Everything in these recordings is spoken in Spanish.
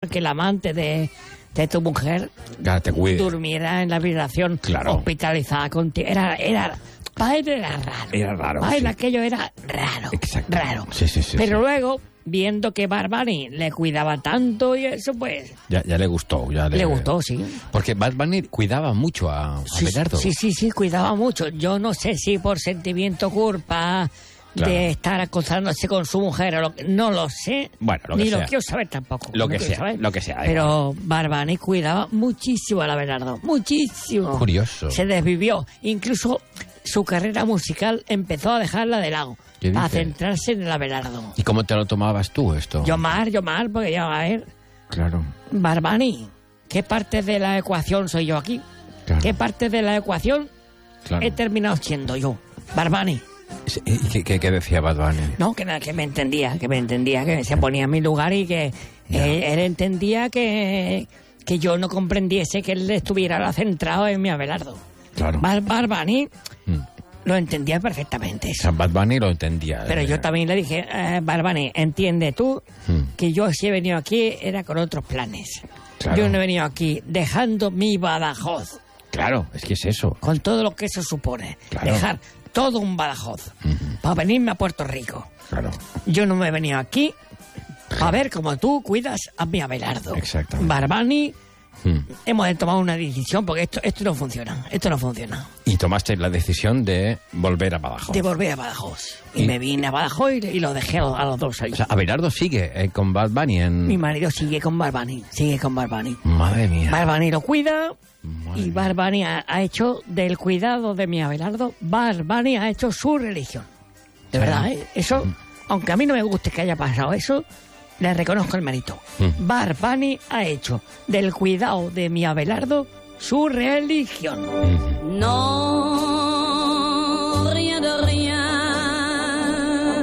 que el amante de tu mujer durmiera en la habitación hospitalizada contigo. Para él era raro. Era raro. Para él aquello era raro. Exacto. Raro. Sí. Pero luego, viendo que Bad Bunny le cuidaba tanto y eso, pues... Ya le gustó. Le gustó, sí. Porque Bad Bunny cuidaba mucho a Abelardo. Sí, cuidaba mucho. Yo no sé si por sentimiento culpa... Claro. De estar acosándose con su mujer o no lo sé. Bueno, lo que ni sea. lo quiero saber tampoco. Lo que sea. Pero Bad Bunny cuidaba muchísimo a Abelardo. Muchísimo. Curioso. Se desvivió. Incluso su carrera musical empezó a dejarla de lado. Para centrarse en el Abelardo. ¿Y cómo te lo tomabas tú esto? Yo mal, porque ya a ver. Claro. Bad Bunny, ¿qué parte de la ecuación soy yo aquí? Claro. ¿Qué parte de la ecuación he terminado siendo yo? Bad Bunny. ¿Y qué decía Bad Bunny? No, que me entendía, que se ponía en mi lugar y que él entendía que yo no comprendiese que él estuviera centrado en mi Abelardo. Claro. Bad Bunny lo entendía perfectamente. O sea, Bad Bunny lo entendía. Pero yo también le dije, Bad Bunny, entiende tú que yo si he venido aquí era con otros planes. Claro. Yo no he venido aquí dejando mi Badajoz. Claro, es que es eso. Con todo lo que eso supone. Claro. Dejar todo un Badajoz para venirme a Puerto Rico. Claro. Yo no me he venido aquí para ver cómo tú cuidas a mi Abelardo. Exactamente. Bad Bunny, hemos tomado una decisión porque esto no funciona. Esto no funciona. Y tomaste la decisión de volver a Badajoz. De volver a Badajoz. Y me vine a Badajoz y lo dejé a los 2 años. O sea, Abelardo sigue con Bad Bunny en... Mi marido sigue con Bad Bunny. Madre mía. Bad Bunny lo cuida. Y Bad Bunny ha hecho del cuidado de mi Abelardo, Bad Bunny ha hecho su religión. De verdad, ¿eh? Eso, aunque a mí no me guste que haya pasado eso, le reconozco el mérito. Bad Bunny ha hecho del cuidado de mi Abelardo su religión. No, rien de rien.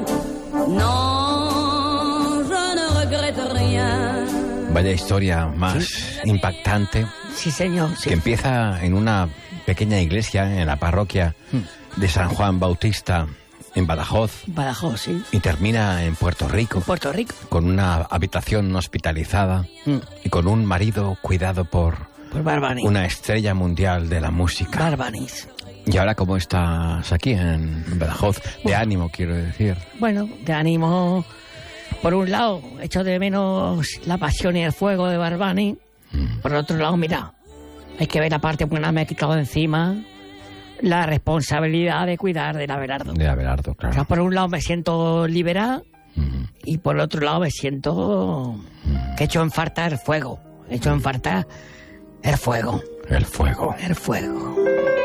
No, je ne regrette rien. Vaya historia más impactante. Sí, señor. Sí. Que empieza en una pequeña iglesia en la parroquia de San Juan Bautista en Badajoz. Badajoz, sí. Y termina en Puerto Rico. Puerto Rico. Con una habitación hospitalizada y con un marido cuidado por Bad Bunny. Una estrella mundial de la música. Bad Bunny. ¿Y ahora cómo estás aquí en Badajoz? De ánimo, quiero decir. Bueno, de ánimo. Por un lado, echo de menos la pasión y el fuego de Bad Bunny. Por otro lado, mira, hay que ver la parte buena, me he quitado de encima la responsabilidad de cuidar del Abelardo. De Abelardo, claro. O sea, por un lado me siento liberada y por otro lado me siento que he hecho en falta el fuego. He hecho en falta el fuego. El fuego. El fuego.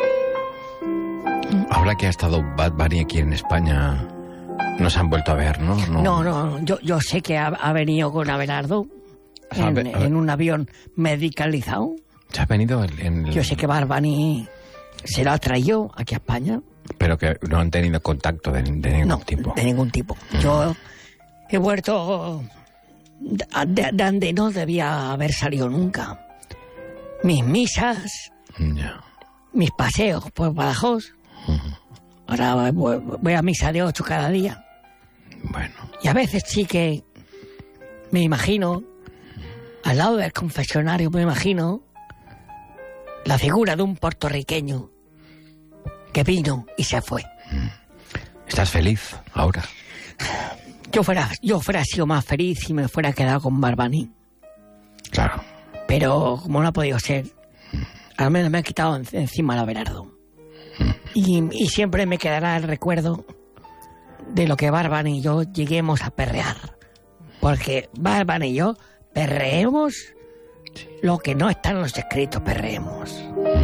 Ahora que ha estado Bad Bunny aquí en España, no se han vuelto a ver, ¿no? No, yo sé que ha venido con Abelardo. En un avión medicalizado. ¿Se ha venido Yo sé que Bad Bunny se lo ha traído aquí a España. Pero que no han tenido contacto de ningún tipo. De ningún tipo. Yo he vuelto de donde no debía haber salido nunca. Mis misas, mis paseos por Badajoz. Ahora voy a misa de 8 cada día. Bueno. Y a veces sí que me imagino... Al lado del confesionario me imagino la figura de un puertorriqueño que vino y se fue. ¿Estás feliz ahora? Yo fuera sido más feliz si me fuera quedado con Bad Bunny. Claro. Pero como no ha podido ser, al menos me he quitado encima el Abelardo. Y siempre me quedará el recuerdo de lo que Bad Bunny y yo lleguemos a perrear. Porque Bad Bunny y yo perreemos lo que no está en los escritos, perreemos.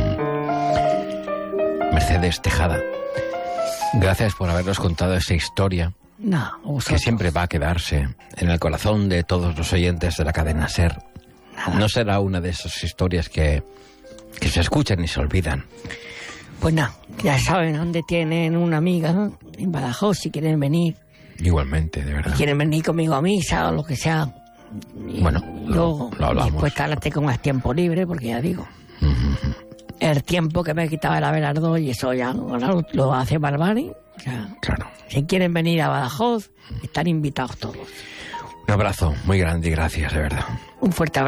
Mercedes Tejada, gracias por habernos contado esa historia. Que siempre va a quedarse en el corazón de todos los oyentes de la cadena SER. No será una de esas historias que se escuchan y se olvidan. Pues nada, ya saben dónde tienen una amiga en Badajoz si quieren venir. Igualmente, de verdad. Si quieren venir conmigo a misa o lo que sea. Bueno, yo lo hablamos. Después ahora tengo más tiempo libre porque ya digo, el tiempo que me quitaba el Abelardo y eso ya ahora lo hace Bad Bunny. O sea, claro. Si quieren venir a Badajoz, están invitados todos. Un abrazo muy grande y gracias, de verdad. Un fuerte abrazo.